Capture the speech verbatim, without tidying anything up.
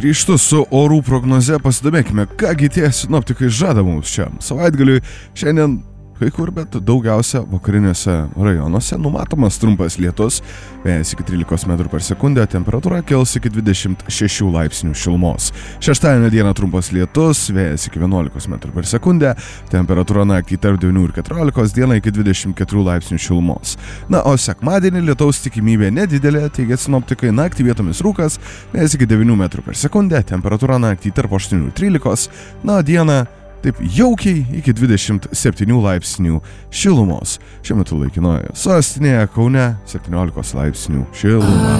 Grįžtu su orų prognoze, pasidomėkime, kągi tie sinoptikai žada mums čia. Savaitgaliui šiandien kai kur, bet daugiausia vakariniuose rajonuose numatomas trumpas lietus, vėjas iki trylikos metrų per sekundę, temperatūra kils iki dvidešimt šešių laipsnių šilumos. Šeštadienio dieną trumpas lietus, vėjas iki vienuolikos metrų per sekundę, temperatūra naktį tarp devynių ir keturiolikos, dieną iki dvidešimt keturių laipsnių šilumos. Na, o sekmadienį lietaus tikimybė nedidelė, teigia sinoptikai, naktį vietomis rūkas, vėjas iki devynių metrų per sekundę, temperatūra naktį tarp aštuonių ir trylikos, na, dieną taip jaukiai iki dvidešimt septynių laipsnių šilumos. Šiuo metu laikinoje sostinėje Kaune septyniolikos laipsnių šiluma.